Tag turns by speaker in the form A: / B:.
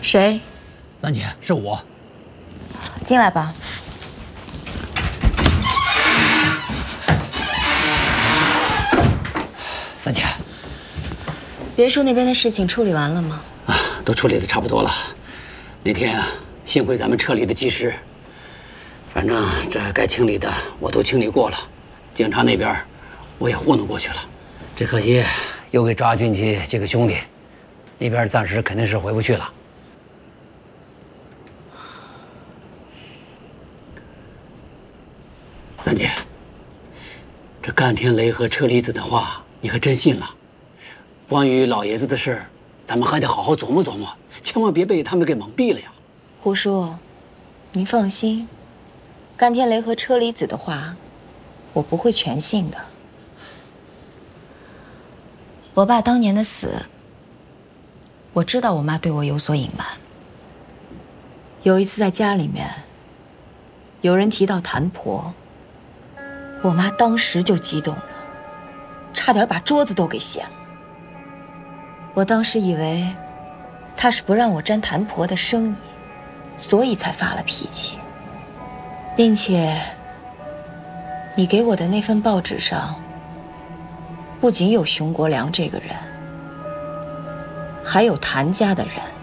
A: 谁？
B: 三姐，是我。
A: 进来吧。
B: 三姐，
A: 别墅那边的事情处理完了吗？
B: 啊，都处理的差不多了。那天啊，幸亏咱们撤离的及时，反正这该清理的我都清理过了，警察那边我也糊弄过去了。只可惜又给抓进去几个兄弟，那边暂时肯定是回不去了。三姐，这干天雷和车厘子的话，你可真信了？关于老爷子的事，咱们还得好好琢磨琢磨，千万别被他们给蒙蔽了呀。
A: 胡叔，您放心，干天雷和车厘子的话，我不会全信的。我爸当年的死，我知道我妈对我有所隐瞒。有一次在家里面，有人提到谭婆，我妈当时就激动了，差点把桌子都给掀了。我当时以为她是不让我沾谭婆的生意，所以才发了脾气，并且你给我的那份报纸上不仅有熊国良这个人，还有谭家的人。